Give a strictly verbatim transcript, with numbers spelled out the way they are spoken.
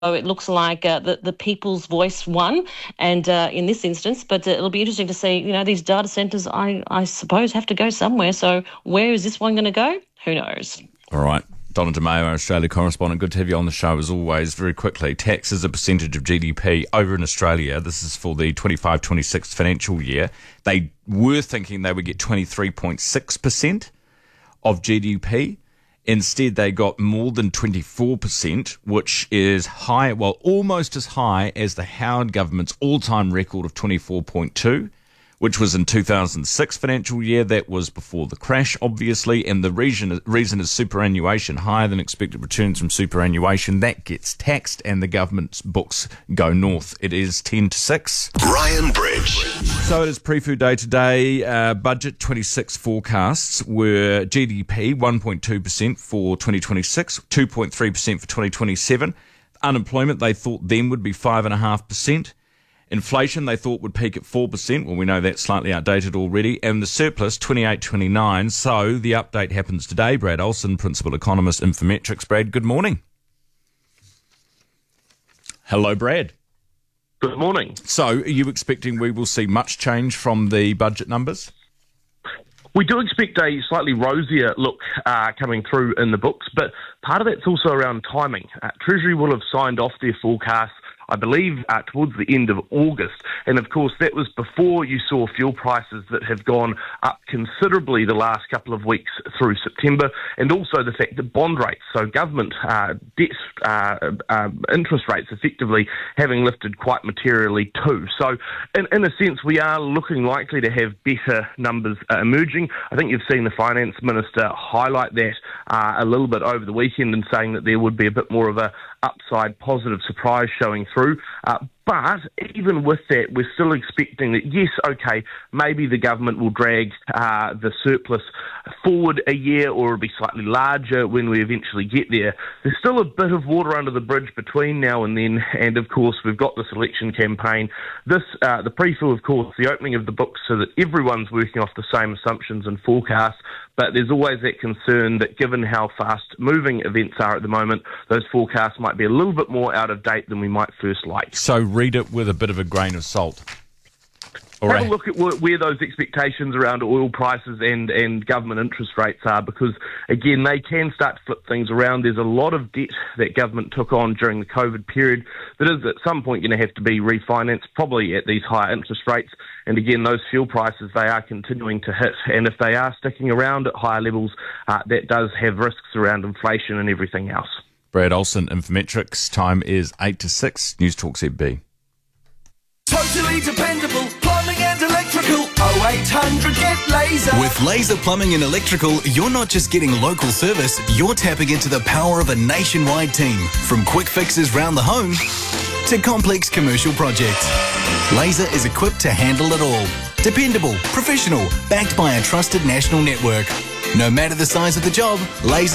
So it looks like uh, the, the people's voice won, and uh, in this instance, but uh, it'll be interesting to see, you know, these data centres, I, I suppose, have to go somewhere. So where is this one going to go? Who knows? All right. Donna DeMayo, our Australia correspondent, good to have you on the show as always. Very quickly, tax as a percentage of G D P over in Australia. This is for the twenty-five twenty-six financial year. They were thinking they would get twenty-three point six percent of G D P. Instead, they got more than twenty-four percent, which is high, well, almost as high as the Howard government's all-time record of twenty-four point two, which was in two thousand six financial year. That was before the crash, obviously, and the reason, reason is superannuation, higher than expected returns from superannuation. That gets taxed, and the government's books go north. It is ten to six. Ryan Bridge. So it is pre-food day today. Uh, budget twenty-six forecasts were G D P one point two percent for twenty twenty-six, two point three percent for twenty twenty-seven. Unemployment, they thought then would be five point five percent. Inflation, they thought, would peak at four percent. Well, we know that's slightly outdated already. And the surplus, twenty-eight twenty-nine. So the update happens today. Brad Olsen, Principal Economist, Infometrics. Brad, good morning. Hello, Brad. Good morning. So are you expecting we will see much change from the budget numbers? We do expect a slightly rosier look uh, coming through in the books, but part of that's also around timing. Uh, Treasury will have signed off their forecasts, I believe, uh, towards the end of August. And of course, that was before you saw fuel prices that have gone up considerably the last couple of weeks through September, and also the fact that bond rates, so government uh, debt uh, uh, interest rates effectively having lifted quite materially too. So in, in a sense, we are looking likely to have better numbers uh, emerging. I think you've seen the Finance Minister highlight that uh, a little bit over the weekend and saying that there would be a bit more of a upside positive surprise showing through. Uh, but even with that, we're still expecting that, yes, okay, maybe the government will drag uh, the surplus forward a year, or it'll be slightly larger when we eventually get there. There's still a bit of water under the bridge between now and then, and of course we've got this election campaign. This, uh, the pre-fill, of course, the opening of the books so that everyone's working off the same assumptions and forecasts, but there's always that concern that given how fast-moving events are at the moment, those forecasts might be a little bit more out of date than we might first like. So read it with a bit of a grain of salt. All Have right. a look at where those expectations around oil prices and, and government interest rates are, because, again, they can start to flip things around. There's a lot of debt that government took on during the COVID period that is at some point going to have to be refinanced, probably at these higher interest rates. And, again, those fuel prices, they are continuing to hit. And if they are sticking around at higher levels, uh, that does have risks around inflation and everything else. Brad Olsen, Infometrics. Time is eight to six. News Talk Z B. Totally dependable plumbing and electrical. oh eight hundred get laser. With Laser Plumbing and Electrical, you're not just getting local service, you're tapping into the power of a nationwide team. From quick fixes round the home to complex commercial projects. Laser is equipped to handle it all. Dependable, professional, backed by a trusted national network. No matter the size of the job, Laser